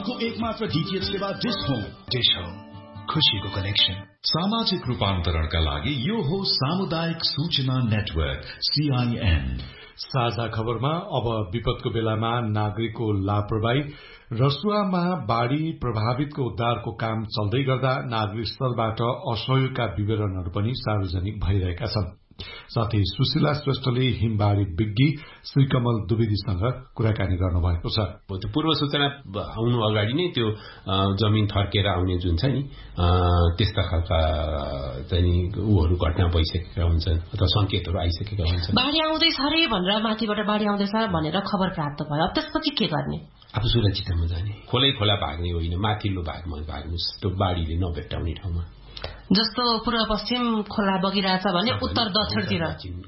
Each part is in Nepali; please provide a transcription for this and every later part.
अर्को एकमात्र डीटीएच सेवा डिश होम खुशीको कनेक्सन। सामाजिक रूपान्तरणका लागि यो हो सामुदायिक सूचना नेटवर्क CIN। साझा खबरमा अब विपदको बेलामा नागरिकको लापरवाही, रसुवामा बाढ़ी प्रभावितको उद्धारको काम चल्दै गर्दा नागरिक स्तरबाट असहयोगका विवरणहरू पनि सार्वजनिक भइरहेका छन्। साथै सुशीला श्रेष्ठले हिमबाढ़ी विज्ञ श्रीकमल द्विवेदीसँग कुराकानी गर्नुभएको छ। त्यो पूर्व सूचना आउनु अगाडि नै त्यो जमिन थर्केर आउने जुन छ नि त्यस्ता खालका चाहिँ उहरू घटना भइसकेका हुन्छन् अथवा संकेतहरू आइसकेका हुन्छन्। बाढ़ी आउँदैछ रे भनेर माथिबाट बाढ़ी आउँदैछ भनेर खबर प्राप्त भयो। अब त्यसपछि के गर्ने? अब सुरक्षितमा जाने, खोला भाग्ने होइन, माथिल्लो भागमा भाग्नुस्, त्यो बाढ़ीले नभेट्टाउने ठाउँमा। जस्तो पूर्व पश्चिम खोला बगिरहेछ भने उत्तर दक्षिणतिर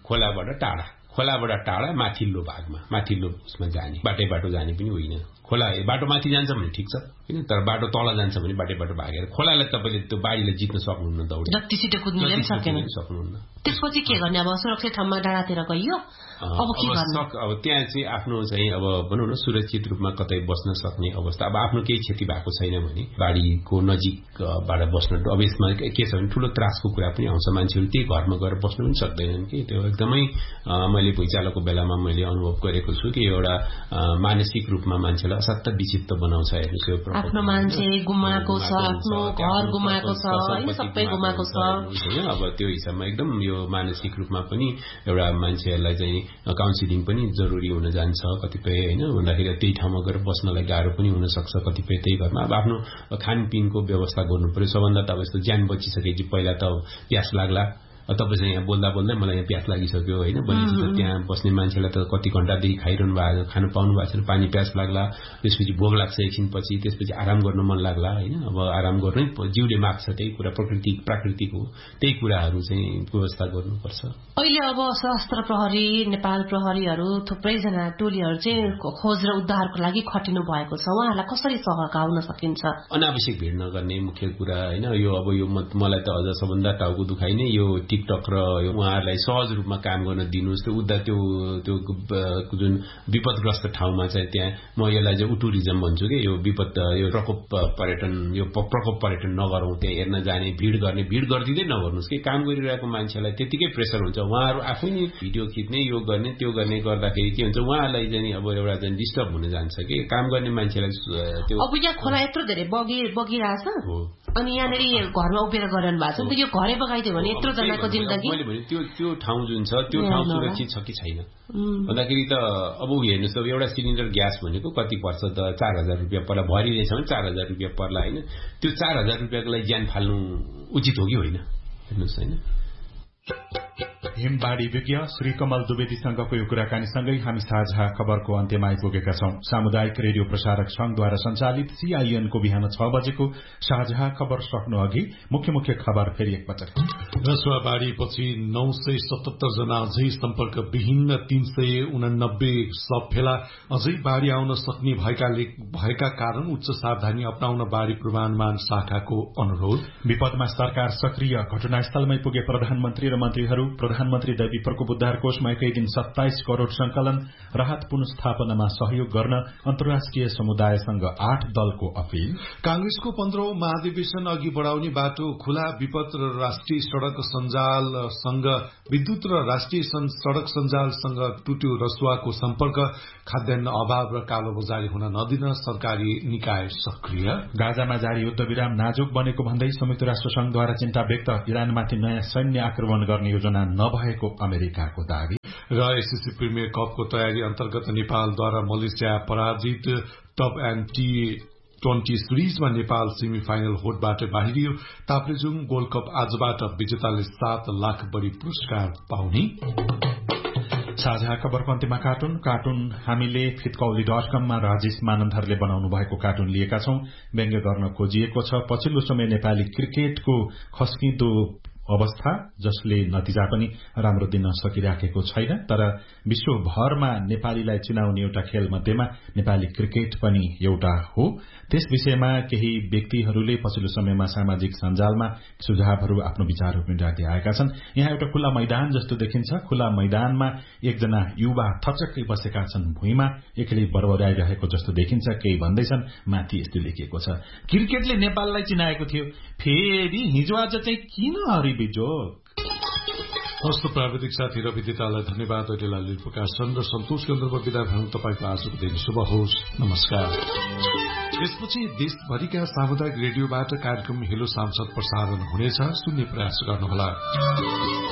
खोलाबाट टाढा माथिल्लो भागमा, माथिल्लो उसमा जाने, बाटो जाने पनि होइन। खोला बाटो माथि जान्छ भने ठिक छ हैन, तर बाटो तल जान्छ भने बाटो भागेर खोलालाई तपाईले त्यो बाढीलाई जित्न सक्नुहुन्न, दौडेर जति छिटो कुद्नु सक्नुहुन्न। त्यसपछि के गर्ने? अब सुरक्षित ठाउँमा डाँडातिर गइयो, अब के गर्ने? अब त्यहाँ चाहिँ आफ्नो चाहिँ अब भनौँ न सुरक्षित रूपमा कतै बस्न सक्ने अवस्था, अब आफ्नो केही क्षति भएको छैन भने बाढीको नजिकबाट बस्न। अब यसमा के छ भने ठूलो त्रासको कुरा पनि आउँछ, मान्छेहरू त्यही घरमा गएर बस्नु पनि सक्दैनन् कि। त्यो एकदमै मैले भुइँचालोको बेलामा मैले अनुभव गरेको छु कि एउटा मानसिक रूपमा मान्छेलाई असाध्यै विचित्र बनाउँछ। हेर्नुस्, यो आफ्नो मान्छे गुमाएको छ, आफ्नो घर गुमाएको छ, सबै गुमाएको छ। अब त्यो हिसाबमा एकदम यो मानसिक रूपमा पनि एउटा मान्छेहरूलाई चाहिँ काउन्सिलिङ पनि जरुरी हुन जान्छ कतिपय हैन, भन्दाखेरि त्यही ठाउँमा गएर बस्नलाई गाह्रो पनि हुन सक्छ कतिपय। त्यही घरमा अब आफ्नो खानपिनको व्यवस्था गर्नु पर्यो। सबभन्दा त अब यस्तो ज्यान बचिसकेपछि पहिला त प्यास लाग्ला, तपाईसँग यहाँ बोल्दा मलाई यहाँ प्यास लागिसक्यो होइन, भनेपछि त्यहाँ बस्ने मान्छेलाई त कति घण्टादेखि खाइरहनु भएको, खानु पाउनु भएको छैन, पानी प्यास लाग्ला, त्यसपछि भोग लाग्छ एकछिनपछि, त्यसपछि आराम गर्न मन लाग्ला होइन। अब आराम गर्नै जिउले माग्छ, त्यही कुरा प्राकृतिक हो, त्यही कुराहरू चाहिँ व्यवस्था गर्नुपर्छ। अहिले अब सशस्त्र प्रहरी, नेपाल प्रहरीहरू, थुप्रैजना टोलीहरू चाहिँ खोज र उद्धारको लागि खटिनु भएको छ। उहाँहरूलाई कसरी सहकाउन सकिन्छ? अनावश्यक भिड नगर्ने मुख्य कुरा होइन। यो अब यो मलाई त अझ सबभन्दा टाउको दुखाइ नै यो टिकटक र उहाँहरूलाई सहज रूपमा काम गर्न दिनुहोस्। त्यो जुन विपदग्रस्त ठाउँमा चाहिँ त्यहाँ म यसलाई चाहिँ टुरिज्म भन्छु कि यो विपद यो प्रकोप पर्यटन नगरौं, त्यहाँ हेर्न जाने, भिड गरिदिँदै नगर्नुहोस् कि। काम गरिरहेको मान्छेलाई त्यतिकै प्रेसर हुन्छ, उहाँहरू आफै नै भिडियो खिच्ने, यो गर्ने त्यो गर्ने गर्दाखेरि के हुन्छ, उहाँहरूलाई चाहिँ अब एउटा चाहिँ डिस्टर्ब हुन जान्छ कि काम गर्ने मान्छेलाई। त्यो अब यहाँ खोला यत्रो धेरै बगिरहेछ अनि यहाँनिर घरमा उभिएर गरिरहनु भएको छ नि त, यो घरै बगाइदियो भने यत्रो जनाको जिन्दगी। मैले भने त्यो ठाउँ जुन छ त्यो ठाउँ सुरक्षित छ कि छैन भन्दाखेरि त अब हेर्नुहोस्, अब एउटा सिलिन्डर ग्यास भनेको कति पर्छ त? 4000 रुपियाँ पर्ला, भरि रहेछ भने 4000 रुपियाँ पर्ला होइन। त्यो 4000 रुपियाँको लागि ज्यान फाल्नु उचित हो कि होइन? हेर्नुहोस् होइन। हिमबाढ़ी विज्ञ श्री कमल द्विवेदीसँगको यो कुराकानीसँगै हामी साझा खबरको अन्त्यमा आइपुगेका छौं। सामुदायिक रेडियो प्रसारक संघद्वारा संचालित CIN को बिहान 6 बजेको साझा खबर सक्नु अघि मुख्य खबर फेरि एकपटक। रसुवा बाढ़ीपछि 977 जना अझै सम्पर्क विहीन, 389 शव फेला। अझै बाढ़ी आउन सक्ने भएका कारण उच्च सावधानी अपनाउन बाढ़ी पूर्वानुमान शाखाको अनुरोध। विपदमा सरकार सक्रिय, घटनास्थलमै पुगे प्रधानमन्त्री र मन्त्रीहरू। प्रधानमन्त्री दैवी प्रकोप उद्धार कोषमा एकै दिन 27 करोड़ संकलन। राहत पुनर्स्थापनामा सहयोग गर्न अन्तर्राष्ट्रिय समुदायसँग 8 दलको अपील। कांग्रेसको 15औं महाधिवेशन अघि बढ़ाउने बाटो खुला। विपद र राष्ट्रिय सड़क सञ्जालसँग विद्युत र राष्ट्रिय सड़क सञ्जालसँग टुट्यो रसुवाको सम्पर्क। खाद्यान्न अभाव र कालोबजारी हुन नदिन सरकारी निकाय सक्रिय। गाजामा जारी युद्धविराम नाजुक बनेको भन्दै संयुक्त राष्ट्र संघद्वारा चिन्ता व्यक्त। इरानमाथि नयाँ सैन्य आक्रमण गर्ने योजना नभएको अमेरिकाको दावी। र एसएससी प्रिमियर कपको तयारी अन्तर्गत नेपालद्वारा मलेसिया पराजित। Top and T20 सिरिजमा Nepal semi final होडबाट बाहिरियो। Taplejung gold cup आजबाट विजेताले 7 लाख बढी पुरस्कार पाउने। साझा खबरको अन्त्यमा कार्टुन हामीले फितकौली.com मा राजेश मानन्धरले बनाउनु भएको कार्टुन लिएका छौं। व्यङ्ग्य गर्न खोजिएको छ पछिल्लो समय नेपाली क्रिकेटको खस्किँदो अवस्था जसले नतिजा पनि राम्रो दिन सकिराखेको छैन। तर विश्वभरमा नेपालीलाई चिनाउने एउटा खेल मध्येमा नेपाली क्रिकेट पनि एउटा हो। त्यस विषयमा केही व्यक्तिहरूले पछिल्लो समयमा सामाजिक सञ्जालमा सुझावहरू आफ्नो विचारहरू पनि राख्दै आएका छन्। यहाँ एउटा खुल्ला मैदान जस्तो देखिन्छ। खुल्ला मैदानमा एकजना युवा थचक्कै बसेका छन्, भुइँमा एक्लै बरबराइरहेको जस्तो देखिन्छ। केही भन्दैछन्, माथि यस्तो लेखिएको छ, क्रिकेटले नेपाललाई चिनाएको थियो, फेरि हिजो आज चाहिँ किन हरिबिजोग। हस्त प्राविधिक साथी रवि दितालाई धन्यवाद। अहिलेलाई लील प्रकाशन र सन्तोष केन्द्रमा विदा भयौं। तपाईको आजको दिन शुभ होस्। नमस्कार। यसपछि देशभरिका सामुदायिक रेडियोबाट कार्यक्रम हेलो सांसद प्रसारण हुनेछ। सुन्ने प्रयास गर्नुहोला।